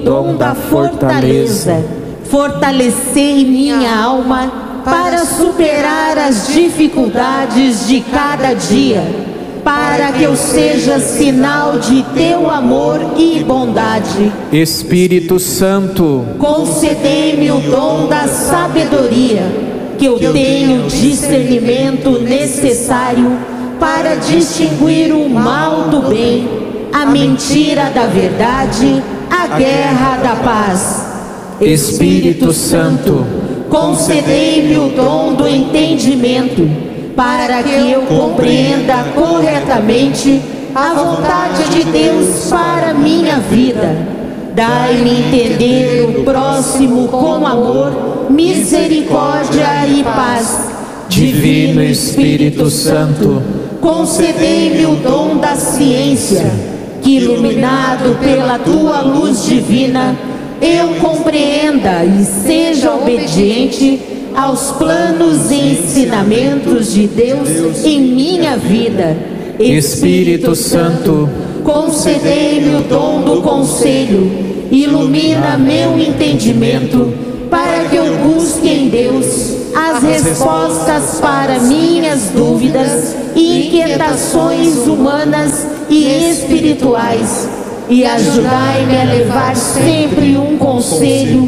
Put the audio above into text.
dom da fortaleza. Fortalecei minha alma para superar as dificuldades de cada dia, para que eu seja sinal de teu amor e bondade. Espírito Santo, concedei-me o dom da sabedoria, que eu tenha o discernimento necessário para distinguir o mal do bem, a mentira da verdade, a guerra da paz. Espírito Santo, concedei-me o dom do entendimento, para que eu compreenda corretamente a vontade de Deus para minha vida. Dai-me entender o próximo com amor, misericórdia e paz. Divino Espírito Santo, concedei-me o dom da ciência, que iluminado pela tua luz divina, eu compreenda e seja obediente aos planos e ensinamentos de Deus em minha vida. Espírito Santo, concedei-me o dom do conselho, ilumina meu entendimento, para que eu busque em Deus as respostas para minhas dúvidas e inquietações humanas e espirituais, e ajudai-me a levar sempre um conselho